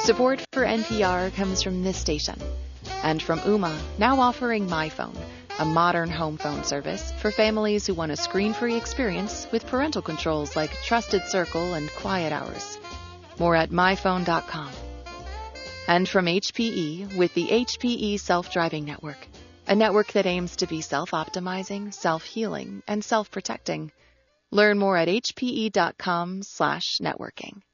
Support for NPR comes from this station and from Ooma, now offering MyPhone, a modern home phone service for families who want a screen-free experience with parental controls like Trusted Circle and Quiet Hours. More at myphone.com. And from HPE with the HPE Self-Driving Network, a network that aims to be self-optimizing, self-healing, and self-protecting. Learn more at hpe.com/networking.